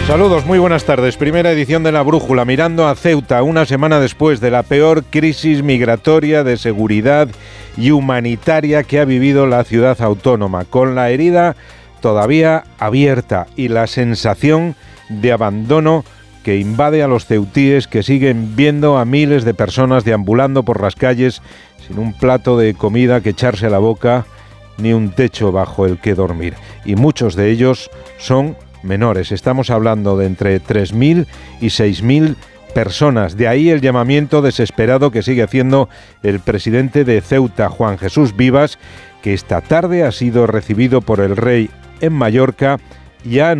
Saludos, muy buenas tardes. Primera edición de La Brújula, mirando a Ceuta, una semana después de la peor crisis migratoria, de seguridad y humanitaria que ha vivido la ciudad autónoma, con la herida todavía abierta y la sensación de abandono que invade a los ceutíes, que siguen viendo a miles de personas deambulando por las calles sin un plato de comida que echarse a la boca ni un techo bajo el que dormir. Y muchos de ellos son menores. Estamos hablando de entre 3.000 y 6.000 personas. De ahí el llamamiento desesperado que sigue haciendo el presidente de Ceuta, Juan Jesús Vivas, que esta tarde ha sido recibido por el rey en Mallorca y ha